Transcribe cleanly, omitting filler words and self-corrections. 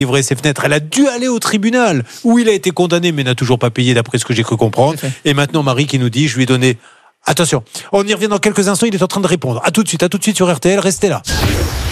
livrer ses fenêtres. Elle a dû aller au tribunal où il a été condamné mais n'a toujours pas payé d'après ce que j'ai cru comprendre. Et maintenant Marie qui nous dit, je lui ai donné... Attention, on y revient dans quelques instants, il est en train de répondre. À tout de suite sur RTL, restez là.